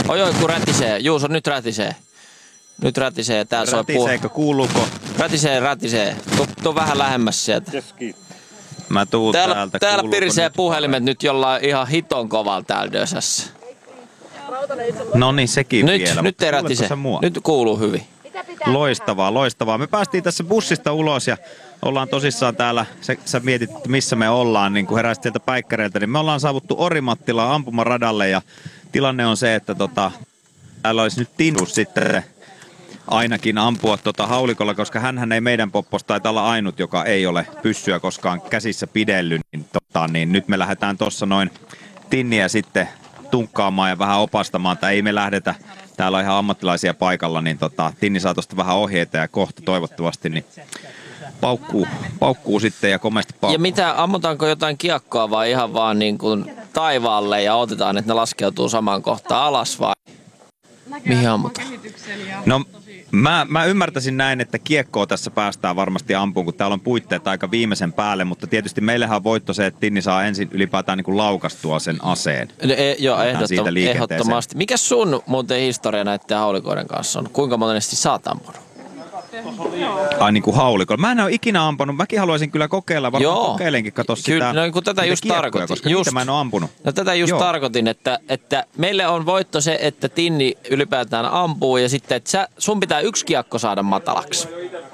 Oi, kun rätisee. Juuso, nyt rätisee. Nyt rätisee. Tää soi Rätiseekö, kuuluuko? Rätisee. Tuu vähän lähemmäs sieltä. Mä tuun täältä. Täällä pirisee puhelimet nyt jollain ihan hiton kovalla täällä dösässä. No niin, sekin vielä. Nyt ei rätise. Nyt kuuluu hyvin. Loistavaa. Me päästiin tässä bussista ulos ja ollaan tosissaan täällä, sä mietit, missä me ollaan, niin kun heräsit sieltä päikkäreiltä, niin me ollaan saavuttu Orimattilaan ampumaradalle ja tilanne on se, että täällä olisi nyt Tinnu sitten ainakin ampua haulikolla, koska hänhän ei meidän popposta taitaa olla ainut, joka ei ole pyssyä koskaan käsissä pidellyt, niin nyt me lähdetään tuossa noin Tinniä sitten tunkkaamaan ja vähän opastamaan, että ei me lähdetä. Täällä on ihan ammattilaisia paikalla, niin Tinni saa tuosta vähän ohjeita ja kohta toivottavasti niin paukkuu sitten ja komeasti paukkuu. Ja mitä, ammutaanko jotain kiekkoa vai ihan vaan niin kuin taivaalle ja otetaan, että ne laskeutuu samaan kohtaan alas vai mihin ammutaan? No mä ymmärtäisin näin, että kiekkoa tässä päästään varmasti ampuun, kun täällä on puitteet aika viimeisen päälle, mutta tietysti meillähän on voitto se, että Tinni saa ensin ylipäätään niin kuin laukastua sen aseen. Joo, ehdottomasti. Mikäs sun muuten historia näiden haulikoiden kanssa on? Kuinka monesti sä oot ampunut? Ai niin kuin haulikolla. Mä en ole ikinä ampunut. Mäkin haluaisin kyllä kokeilla. Varmaan kokeilenkin. Kato sitä. No kun tätä just tarkoitin. Koska niitä mä en ole ampunut. No tätä just tarkoitin, että meille on voitto se, että Tinni ylipäätään ampuu ja sitten, että sun pitää yksi kiekko saada matalaksi.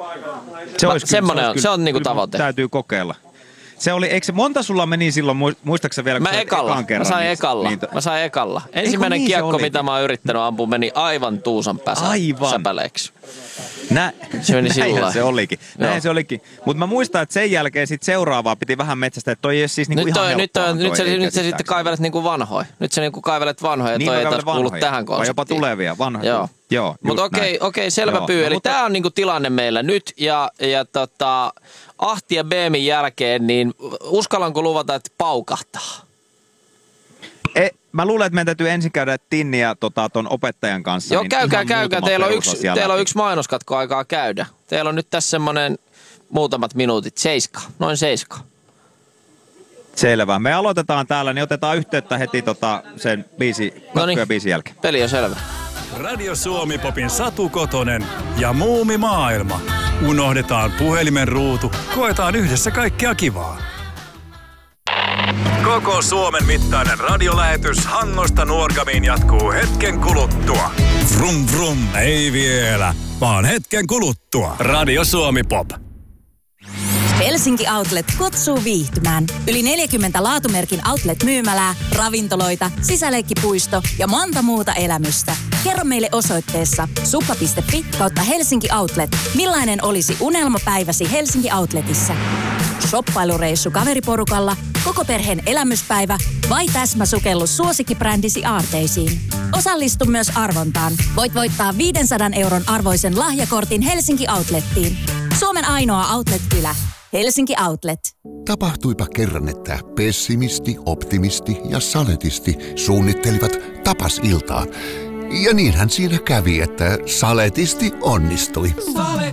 Se on niinku tavoite. Täytyy kokeilla. Se oli, eikö se monta sulla meni silloin, muistaaksä vielä, kun mä sain ekalla. Ensimmäinen kiekko, mitä mä oon yrittänyt ampua, meni aivan tuusan säpäleeksi. Se meni Näinhän se olikin. Mutta mä muistan, että sen jälkeen sit seuraavaa piti vähän metsästä, että toi ei ole siis niinku ihan helppoa. Nyt sä sitten kaivelet niinku vanhoja. Nyt sä niinku kaivelet vanhoja ja toi ei taas kuulu tähän konseptiin. Vai jopa tulevia vanhoja. Joo. Mutta okei, selvä pyy. Eli tää on niinku tilanne meillä nyt ja Ahti ja Beemin jälkeen, niin uskallanko luvata, että paukahtaa? Mä luulen, että meidän täytyy ensin käydä Tinni ja ton opettajan kanssa. Joo, käykää. Teillä on yksi mainoskatko aikaa käydä. Teillä on nyt tässä semmonen muutamat minuutit. Noin 7. Selvä. Me aloitetaan täällä, niin otetaan yhteyttä heti sen biisin jälkeen. Peli on selvä. Radio Suomi Popin Satu Kotonen ja Muumimaailma. Unohdetaan puhelimen ruutu, koetaan yhdessä kaikkea kivaa. Koko Suomen mittainen radiolähetys Hangosta Nuorgamiin jatkuu hetken kuluttua. Vrum vrum, ei vielä, vaan hetken kuluttua. Radio Suomi Pop. Helsinki Outlet kutsuu viihtymään. Yli 40 laatumerkin outlet-myymälää, ravintoloita, sisäleikkipuisto ja monta muuta elämystä. Kerro meille osoitteessa suppa.fi/Helsinki Outlet, millainen olisi unelmapäiväsi Helsinki Outletissa. Shoppailureissu kaveriporukalla, koko perheen elämyspäivä vai täsmäsukellus suosikkibrändisi aarteisiin. Osallistu myös arvontaan. Voit voittaa 500 € arvoisen lahjakortin Helsinki Outlettiin. Suomen ainoa outlet-kylä. Helsinki Outlet. Tapahtuipa kerran, että pessimisti, optimisti ja saletisti suunnittelivat tapasiltaa. Ja niinhän siinä kävi, että saletisti onnistui.